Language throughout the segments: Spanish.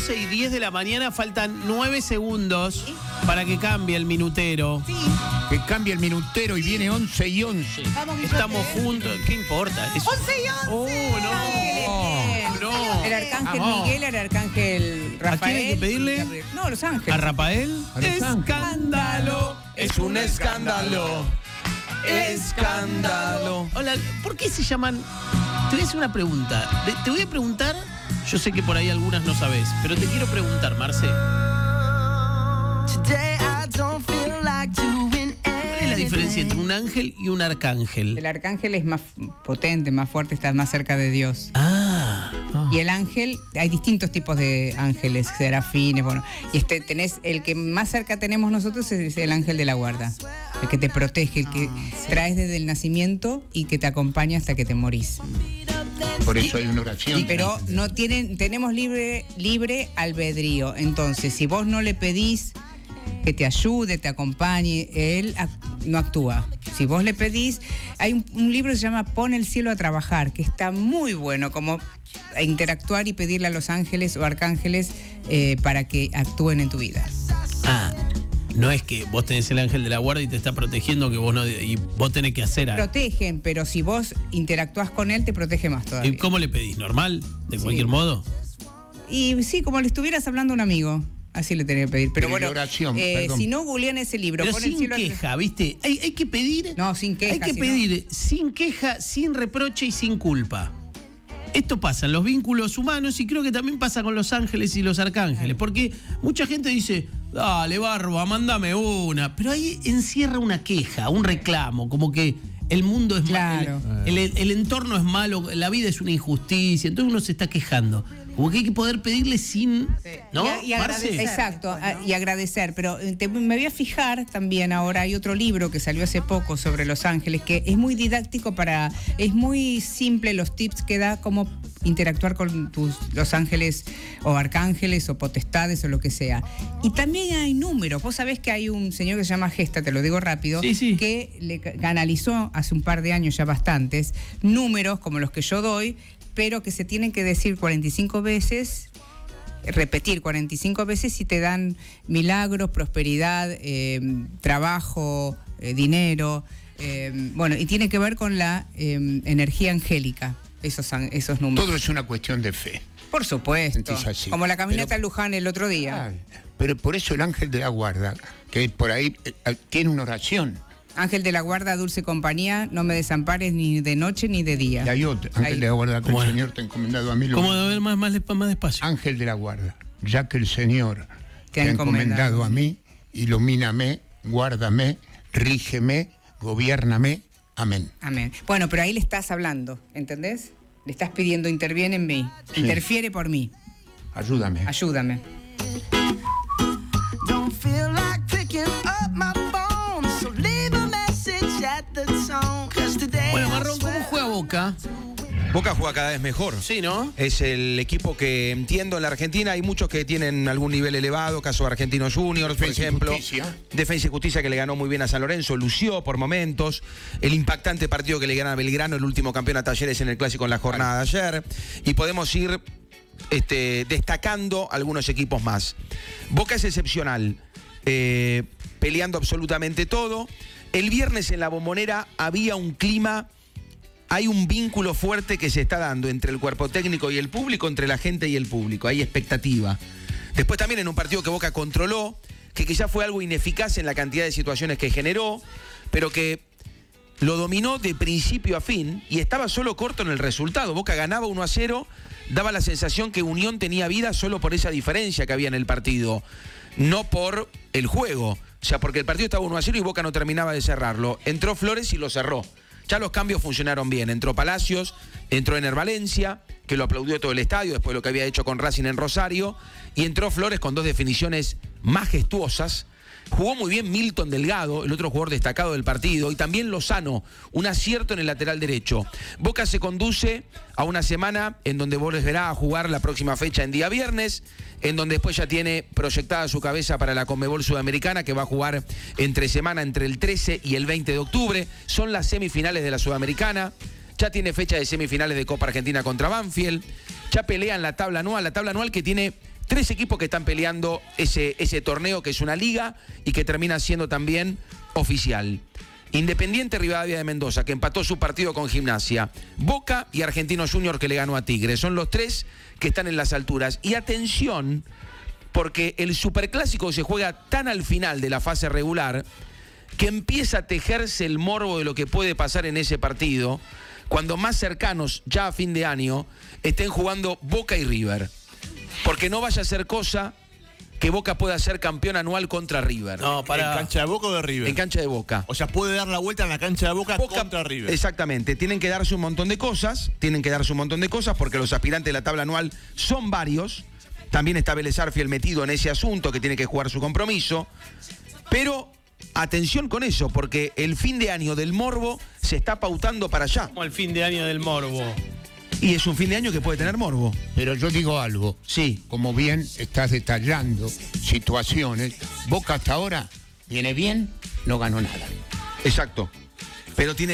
11:10 de la mañana, faltan 9 segundos para que cambie el minutero. Sí. Que cambie el minutero y viene 11:11. Vamos, Estamos bichote. juntos, ¿qué importa? Eso. 11:11. Oh, no. El arcángel Vamos. Miguel, el arcángel Rafael. ¿A quién hay que pedirle? No, los ángeles. ¿A Rafael? A los ángeles. Escándalo. Es un escándalo. Escándalo. Hola, ¿por qué se llaman? Te voy a hacer una pregunta. Te voy a preguntar, yo sé que por ahí algunas no sabés, pero te quiero preguntar, Marce. ¿Cuál es la diferencia entre un ángel y un arcángel? El arcángel es más potente, más fuerte, está más cerca de Dios. Y el ángel, hay distintos tipos de ángeles, serafines, bueno. Y tenés, el que más cerca tenemos nosotros es el ángel de la guarda. El que te protege, el que traes desde el nacimiento y que te acompaña hasta que te morís. Por eso hay una oración. Pero no tenemos libre albedrío. Entonces, si vos no le pedís que te ayude, te acompañe, él no actúa. Si vos le pedís, hay un libro que se llama Pon el cielo a trabajar, que está muy bueno, como interactuar y pedirle a los ángeles o arcángeles para que actúen en tu vida. No es que vos tenés el ángel de la guarda y te está protegiendo que vos no, y vos tenés que hacer algo. Protegen, pero si vos interactúas con él, te protege más todavía. ¿Y cómo le pedís? ¿Normal? ¿De cualquier modo? Y sí, como le estuvieras hablando a un amigo. Así le tenés que pedir. Pero bueno, oración, si no googlean ese libro, Pero pon el sin cielo a- queja, ¿viste? Hay que pedir. No, sin queja. Hay que si pedir sin queja, sin reproche y sin culpa. Esto pasa en los vínculos humanos y creo que también pasa con los ángeles y los arcángeles. Porque mucha gente dice, dale, Barba, mándame una. Pero ahí encierra una queja, un reclamo, como que el mundo es Claro. malo, el entorno es malo, la vida es una injusticia. Entonces uno se está quejando. Como que hay que poder pedirle sin... ¿No? Y agradecer. Marce? Exacto, y agradecer. Pero me voy a fijar también ahora, hay otro libro que salió hace poco sobre los ángeles, que es muy didáctico es muy simple los tips que da cómo interactuar con los ángeles o arcángeles o potestades o lo que sea. Y también hay números. Vos sabés que hay un señor que se llama Gesta, te lo digo rápido, Sí. que le canalizó hace un par de años ya bastantes números como los que yo doy, pero que se tienen que decir 45 veces, repetir 45 veces y te dan milagros, prosperidad, trabajo, dinero, bueno, y tiene que ver con la energía angélica, esos números. Todo es una cuestión de fe. Por supuesto, Sentís así. como la caminata Pero- a Luján el otro día. Pero por eso el ángel de la guarda, que por ahí tiene una oración. Ángel de la guarda, dulce compañía, no me desampares ni de noche ni de día. Y hay otro, ángel Ahí. de la guarda, que Bueno. el Señor te ha encomendado a mí. ¿Cómo de ver más despacio? Ángel de la guarda, ya que el Señor Te te ha ha encomendado encomendado a mí, ilumíname, guárdame, rígeme, gobiérname. Amén. Amén. Bueno, pero ahí le estás hablando, ¿entendés? Le estás pidiendo, interviene en mí, Sí. interfiere por mí, Ayúdame. ayúdame. Don't feel like picking up my phone, so leave a message at the tone. 'Cause today Bueno, I Marrón, ¿cómo swear juega Boca? Boca juega cada vez mejor. Sí, ¿no? Es el equipo que entiendo en la Argentina. Hay muchos que tienen algún nivel elevado, caso de Argentinos Juniors, por Defensa y ejemplo. Justicia. Defensa y Justicia, que le ganó muy bien a San Lorenzo, lució por momentos. El impactante partido que le gana a Belgrano, el último campeón a Talleres en el Clásico en la jornada de ayer. Y podemos ir destacando algunos equipos más. Boca es excepcional, peleando absolutamente todo. El viernes en la Bombonera había un clima... Hay un vínculo fuerte que se está dando entre el cuerpo técnico y el público, entre la gente y el público. Hay expectativa. Después también en un partido que Boca controló, que quizás fue algo ineficaz en la cantidad de situaciones que generó, pero que lo dominó de principio a fin y estaba solo corto en el resultado. Boca ganaba 1-0, daba la sensación que Unión tenía vida solo por esa diferencia que había en el partido, no por el juego. O sea, porque el partido estaba 1-0 y Boca no terminaba de cerrarlo. Entró Flores y lo cerró. Ya los cambios funcionaron bien. Entró Palacios, entró Ener Valencia, que lo aplaudió todo el estadio después de lo que había hecho con Racing en Rosario, y entró Flores con dos definiciones majestuosas. Jugó muy bien Milton Delgado, el otro jugador destacado del partido, y también Lozano, un acierto en el lateral derecho. Boca se conduce a una semana en donde volverá a jugar la próxima fecha en día viernes, en donde después ya tiene proyectada su cabeza para la Conmebol Sudamericana, que va a jugar entre semana entre el 13 y el 20 de octubre. Son las semifinales de la Sudamericana. Ya tiene fecha de semifinales de Copa Argentina contra Banfield. Ya pelea en la tabla anual que tiene 3 equipos que están peleando ese torneo que es una liga y que termina siendo también oficial. Independiente Rivadavia de Mendoza, que empató su partido con Gimnasia. Boca y Argentinos Juniors, que le ganó a Tigre. Son los 3 que están en las alturas. Y atención, porque el Superclásico se juega tan al final de la fase regular que empieza a tejerse el morbo de lo que puede pasar en ese partido cuando más cercanos, ya a fin de año, estén jugando Boca y River. Porque no vaya a ser cosa que Boca pueda ser campeón anual contra River. No, ¿En cancha de Boca o de River? En cancha de Boca. O sea, puede dar la vuelta en la cancha de Boca contra River. Exactamente. Tienen que darse un montón de cosas. Porque los aspirantes de la tabla anual son varios. También está Vélez Sarsfield metido en ese asunto, que tiene que jugar su compromiso. Pero atención con eso, porque el fin de año del morbo se está pautando para allá. Como el fin de año del morbo. Y es un fin de año que puede tener morbo. Pero yo digo algo. Sí. Como bien estás detallando situaciones, Boca hasta ahora viene bien, no ganó nada. Exacto. Pero tiene...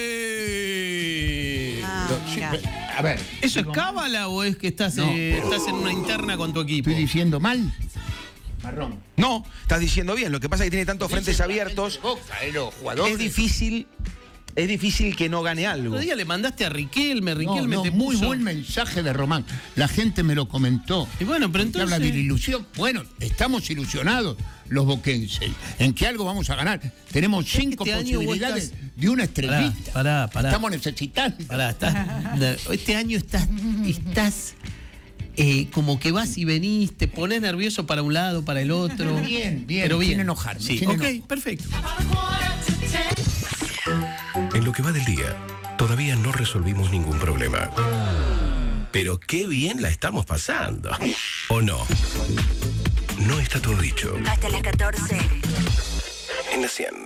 A ver. ¿Eso es cábala o es que estás en una interna con tu equipo? ¿Estoy diciendo mal? Marrón. No, estás diciendo bien. Lo que pasa es que tiene tantos frentes abiertos. Boca, los jugadores. Es difícil que no gane algo. El otro día le mandaste a Riquelme te muy puso... buen mensaje de Román. La gente me lo comentó. Y bueno, pero entonces... Habla de la ilusión. Bueno, estamos ilusionados los boquenses en que algo vamos a ganar. Tenemos 5 posibilidades de una estrellita. Pará. Estamos necesitando. Este año estás como que vas y venís, te pones nervioso para un lado, para el otro. Bien, pero bien. Sin enojarme. Sí. Sin enojarme. Perfecto. En lo que va del día, todavía no resolvimos ningún problema. Pero qué bien la estamos pasando. ¿O no? No está todo dicho. Hasta las 14. En la 100.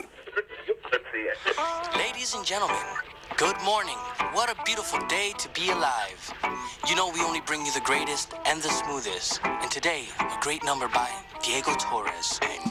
Ladies and gentlemen, good morning. What a beautiful day to be alive. You know we only bring you the greatest and the smoothest. And today, a great number by Diego Torres. And